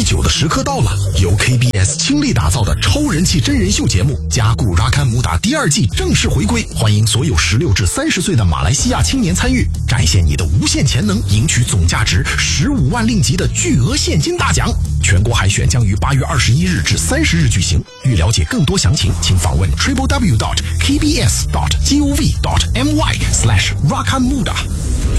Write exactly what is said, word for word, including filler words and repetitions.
久的时刻到了，由 K B S 倾力打造的超人气真人秀节目《加固拉堪姆达》第二季正式回归，欢迎所有十六至三十岁的马来西亚青年参与，展现你的无限潜能，赢取总价值十五万令吉的巨额现金大奖。全国海选将于八月二十一日至三十日举行。欲了解更多详情，请访问 triple w dot k b s dot gov dot my slash rakanmuda。